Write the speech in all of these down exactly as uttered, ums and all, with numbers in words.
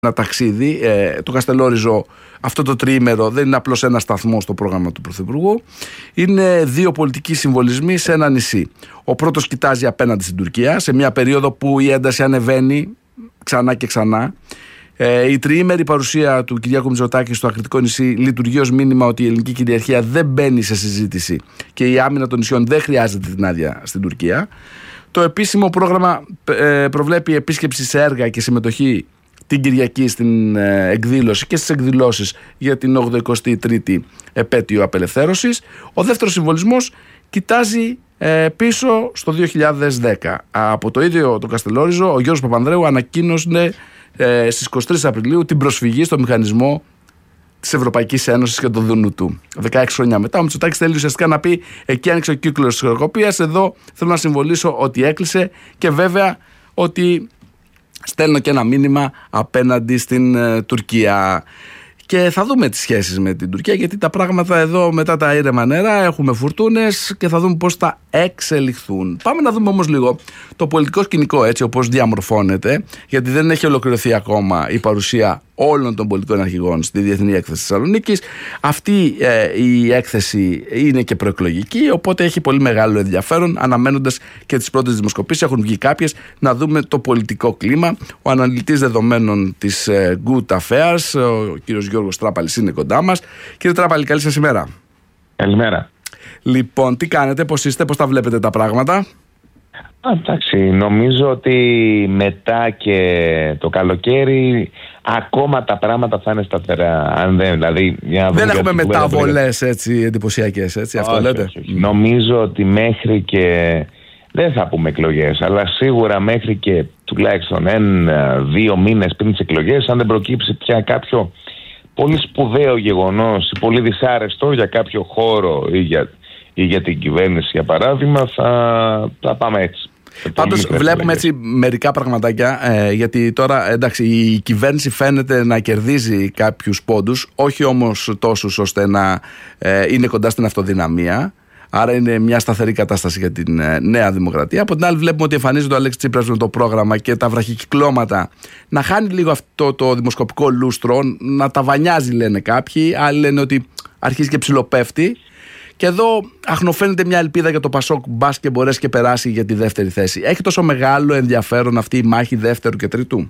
ένα ταξίδι. Ε, το Καστελόριζο αυτό το τριήμερο δεν είναι απλώς ένα σταθμό στο πρόγραμμα του Πρωθυπουργού. Είναι δύο πολιτικοί συμβολισμοί σε ένα νησί. Ο πρώτος κοιτάζει απέναντι στην Τουρκία, σε μια περίοδο που η ένταση ανεβαίνει ξανά και ξανά. Ε, η τριήμερη παρουσία του Κυριάκου Μητσοτάκη στο Ακριτικό νησί λειτουργεί ως μήνυμα ότι η ελληνική κυριαρχία δεν μπαίνει σε συζήτηση και η άμυνα των νησιών δεν χρειάζεται την άδεια στην Τουρκία. Το επίσημο πρόγραμμα ε, προβλέπει επίσκεψη σε έργα και συμμετοχή την Κυριακή στην ε, εκδήλωση και στις εκδηλώσεις για την ογδοηκοστή τρίτη επέτειο απελευθέρωσης. Ο δεύτερος συμβολισμός κοιτάζει ε, πίσω στο δύο χιλιάδες δέκα. Από το ίδιο το Καστελόριζο, ο Γιώργος Παπανδρέου ανακοίνωσε ε, στις εικοστή τρίτη Απριλίου την προσφυγή στο μηχανισμό της Ευρωπαϊκής Ένωσης και το δούνου του. δεκαέξι χρόνια μετά, ο Μητσοτάκης θέλει ουσιαστικά να πει: εκεί άνοιξε ο κύκλος της χρεοκοπίας. Εδώ θέλω να συμβολήσω ότι έκλεισε και βέβαια ότι στέλνω και ένα μήνυμα απέναντι στην ε, Τουρκία. Και θα δούμε τις σχέσεις με την Τουρκία, γιατί τα πράγματα εδώ μετά τα ήρεμα νερά έχουμε φουρτούνες και θα δούμε πώς θα εξελιχθούν. Πάμε να δούμε όμως λίγο το πολιτικό σκηνικό έτσι όπως διαμορφώνεται, γιατί δεν έχει ολοκληρωθεί ακόμα η παρουσία όλων των πολιτικών αρχηγών στη Διεθνή Έκθεση Θεσσαλονίκης. Αυτή ε, η έκθεση είναι και προεκλογική, οπότε έχει πολύ μεγάλο ενδιαφέρον, αναμένοντας και τις πρώτες δημοσκοπήσεις. Έχουν βγει κάποιες, να δούμε το πολιτικό κλίμα. Ο αναλυτής δεδομένων της ε, Good Affairs, ο κύριος Γιώργος Τράπαλης, είναι κοντά μας. Κύριε Τράπαλη, καλή σας ημέρα. Καλημέρα. Λοιπόν, τι κάνετε, πώς είστε, πώς τα βλέπετε τα πράγματα? Εντάξει, νομίζω ότι μετά και το καλοκαίρι ακόμα τα πράγματα θα είναι σταθερά. Αν δεν, δηλαδή, δεν έχουμε μεταβολές έτσι εντυπωσιακές, έτσι, αυτό όχι, λέτε? Όχι, όχι. Νομίζω ότι μέχρι και, δεν θα πούμε εκλογές, αλλά σίγουρα μέχρι και τουλάχιστον ένα, δύο μήνες πριν τις εκλογές, αν δεν προκύψει πια κάποιο πολύ σπουδαίο γεγονός ή πολύ δυσάρεστο για κάποιο χώρο ή για, ή για την κυβέρνηση, για παράδειγμα, θα, θα πάμε έτσι. Πάντως βλέπουμε έτσι μερικά πραγματάκια, ε, γιατί τώρα εντάξει η κυβέρνηση φαίνεται να κερδίζει κάποιους πόντους, όχι όμως τόσους ώστε να ε, είναι κοντά στην αυτοδυναμία. Άρα είναι μια σταθερή κατάσταση για την ε, Νέα Δημοκρατία. Από την άλλη βλέπουμε ότι εμφανίζεται ο Αλέξης Τσίπρας με το πρόγραμμα και τα βραχικυκλώματα να χάνει λίγο αυτό το δημοσκοπικό λούστρο, να τα βανιάζει λένε κάποιοι, άλλοι λένε ότι αρχίζει και ψιλοπέφτει. Και εδώ αχνοφαίνεται μια ελπίδα για το Πασόκ, μπας και μπορέσει και περάσει για τη δεύτερη θέση. Έχει τόσο μεγάλο ενδιαφέρον αυτή η μάχη δεύτερου και τρίτου?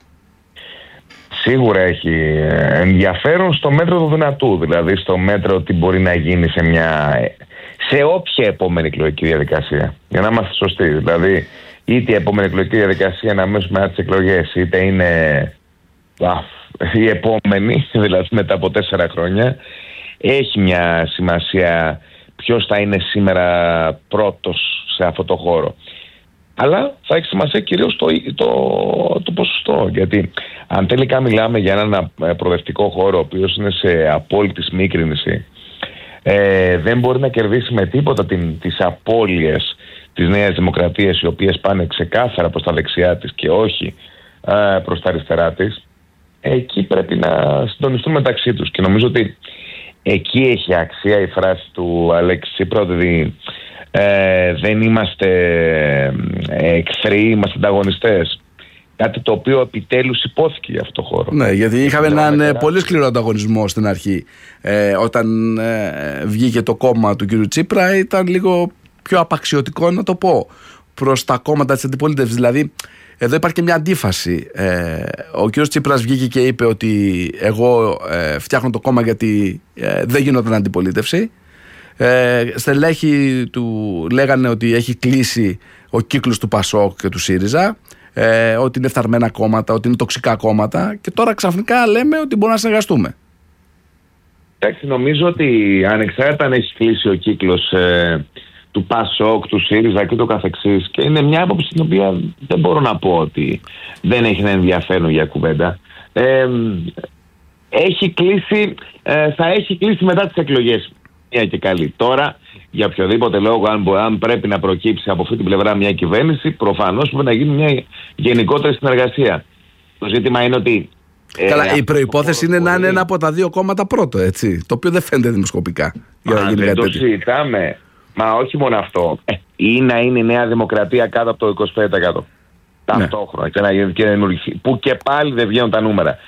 Σίγουρα έχει ενδιαφέρον στο μέτρο του δυνατού. Δηλαδή στο μέτρο τι μπορεί να γίνει σε, μια, σε όποια επόμενη εκλογική διαδικασία. Για να είμαστε σωστοί. Δηλαδή είτε η επόμενη εκλογική διαδικασία να αμέσως μετά τις εκλογές, είτε είναι α, η επόμενη, δηλαδή μετά από τέσσερα χρόνια. Έχει μια σημασία ποιος θα είναι σήμερα πρώτος σε αυτό το χώρο. Αλλά θα έχει σημασία κυρίως το, το, το ποσοστό. Γιατί αν τελικά μιλάμε για έναν προοδευτικό χώρο ο οποίος είναι σε απόλυτη σμίκρινση, ε, δεν μπορεί να κερδίσει με τίποτα την, τις απώλειες της Νέας Δημοκρατίας, οι οποίες πάνε ξεκάθαρα προς τα δεξιά της και όχι ε, προς τα αριστερά της. Εκεί πρέπει να συντονιστούν μεταξύ τους. Και νομίζω ότι εκεί έχει αξία η φράση του Αλέξη Τσίπρα ότι ε, δεν είμαστε εχθροί, είμαστε ανταγωνιστές. Κάτι το οποίο επιτέλους υπόθηκε για αυτό το χώρο. Ναι, γιατί είχαμε έναν ε, πολύ σκληρό ανταγωνισμό στην αρχή. Ε, όταν ε, βγήκε το κόμμα του κ. Τσίπρα ήταν λίγο πιο απαξιωτικό, να το πω, προς τα κόμματα της αντιπολίτευσης. Δηλαδή εδώ υπάρχει και μια αντίφαση. Ε, ο κ. Τσίπρας βγήκε και είπε ότι εγώ ε, φτιάχνω το κόμμα γιατί ε, δεν γινόταν αντιπολίτευση. Ε, στελέχη του λέγανε ότι έχει κλείσει ο κύκλος του Πασόκ και του ΣΥΡΙΖΑ, ε, ότι είναι φθαρμένα κόμματα, ότι είναι τοξικά κόμματα, και τώρα ξαφνικά λέμε ότι μπορούμε να συνεργαστούμε. Εντάξει, νομίζω ότι ανεξάρτητα αν έχει κλείσει ο κύκλος ε, του Πασόκ, του ΣΥΡΙΖΑ και το καθεξής, και είναι μια άποψη την οποία δεν μπορώ να πω ότι δεν έχει ένα ενδιαφέρον για κουβέντα, ε, έχει κλείσει, ε, θα έχει κλείσει μετά τις εκλογές. Μια και καλή. Τώρα, για οποιοδήποτε λόγο, αν, αν πρέπει να προκύψει από αυτή την πλευρά μια κυβέρνηση, προφανώς πρέπει να γίνει μια γενικότερη συνεργασία. Το ζήτημα είναι ότι... Καλά, ε, η προϋπόθεση είναι να είναι ένα από τα δύο κόμματα πρώτο, έτσι, το οποίο δεν φαίνεται δημοσκοπικά. Μα δεν το συζητάμε. Μα όχι μόνο αυτό. Ε, ή να είναι η Νέα Δημοκρατία κάτω από το είκοσι πέντε τοις εκατό. ταυτόχρονα, ναι. και να, και να, που και πάλι δεν βγαίνουν τα νούμερα.